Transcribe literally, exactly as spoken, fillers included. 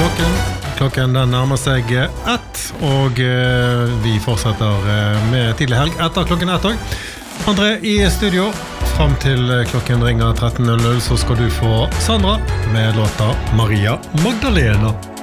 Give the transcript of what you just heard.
klokken. Klokken den nærmer seg ett, og vi fortsetter med tidlig helg etter klokken ett også. André i studio, frem til klokken ringer tretten null null, så skal du få Sandra med låta Maria Magdalena.